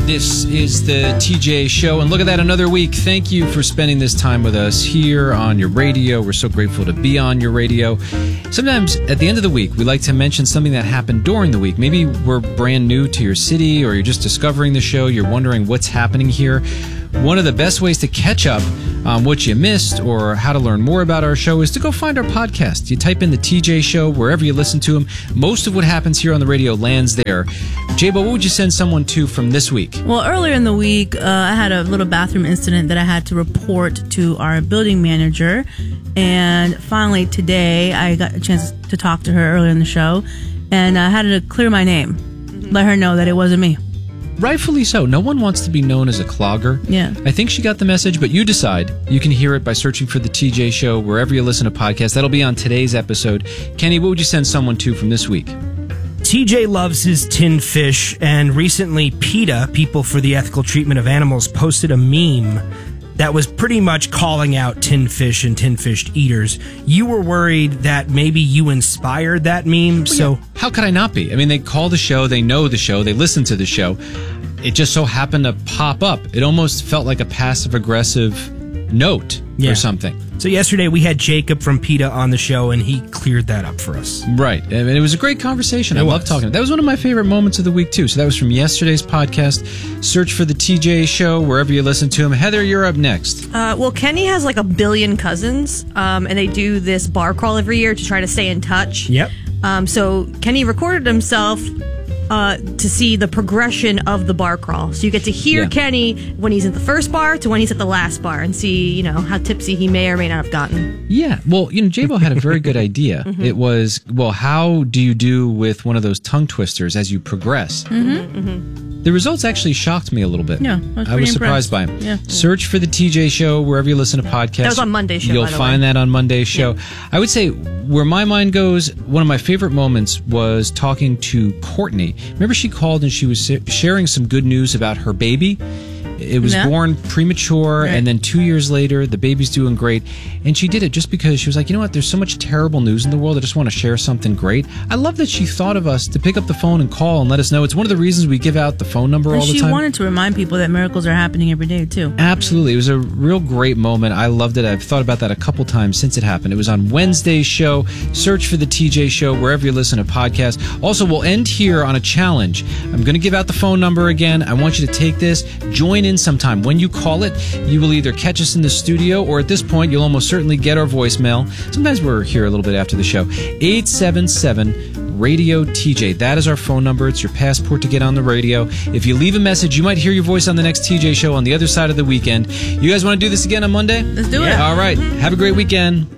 This is the TJ Show, and look at that, another week. Thank you for spending this time with us here on your radio. We're so grateful to be on your radio. Sometimes at the end of the week, we like to mention something that happened during the week. Maybe we're brand new to your city, or you're just discovering the show. You're wondering what's happening here. One of the best ways to catch up on what you missed or how to learn more about our show is to go find our podcast. You type in the TJ Show wherever you listen to them. Most of what happens here on the radio lands there. J-Bo, what would you send someone to from this week? Well, earlier in the week, I had a little bathroom incident that I had to report to our building manager. And finally today, I got a chance to talk to her earlier in the show. And I had to clear my name. Let her know that it wasn't me. Rightfully so. No one wants to be known as a clogger. Yeah. I think she got the message, but you decide. You can hear it by searching for the TJ Show wherever you listen to podcasts. That'll be on today's episode. Kenny, what would you send someone to from this week? TJ loves his tinned fish, and recently PETA, People for the Ethical Treatment of Animals, posted a meme that was pretty much calling out tinned fish and tinned fish eaters. You were worried that maybe you inspired that meme, so... How could I not be? I mean, they call the show, they know the show, they listen to the show. It just so happened to pop up. It almost felt like a passive-aggressive note or something. So yesterday we had Jacob from PETA on the show, and he cleared that up for us. Right. And it was a great conversation. I love talking. That was one of my favorite moments of the week, too. So that was from yesterday's podcast. Search for the TJ Show wherever you listen to him. Heather, you're up next. Well, Kenny has like 1 billion cousins, and they do this bar crawl every year to try to stay in touch. Yep. So Kenny recorded himself to see the progression of the bar crawl. So you get to hear Kenny when he's at the first bar to when he's at the last bar and see, how tipsy he may or may not have gotten. Yeah. Well, J-Bo had a very good idea. Mm-hmm. It was, how do you do with one of those tongue twisters as you progress? Mm-hmm. Mm-hmm. The results actually shocked me a little bit. Yeah, I was surprised by them. Yeah. Search for the TJ Show wherever you listen to podcasts. That was on Monday's show. You'll find that on Monday's show. Yeah. I would say where my mind goes, one of my favorite moments was talking to Courtney. Remember, she called and she was sharing some good news about her baby. It was born premature, and then 2 years later, the baby's doing great. And she did it just because she was like, you know what, there's so much terrible news in the world, I just want to share something great. I love that she thought of us to pick up the phone and call and let us know. It's one of the reasons we give out the phone number all the time. She wanted to remind people that miracles are happening every day, too. Absolutely. It was a real great moment. I loved it. I've thought about that a couple times since it happened. It was on Wednesday's show. Search for the TJ Show wherever you listen to podcasts. Also, we'll end here on a challenge. I'm going to give out the phone number again. I want you to take this. Join in sometime. When you call it, you will either catch us in the studio, or at this point, you'll almost certainly get our voicemail. Sometimes we're here a little bit after the show. 877-RADIO-TJ. That is our phone number. It's your passport to get on the radio. If you leave a message, you might hear your voice on the next TJ Show on the other side of the weekend. You guys want to do this again on Monday? Let's do it. All right. Have a great weekend.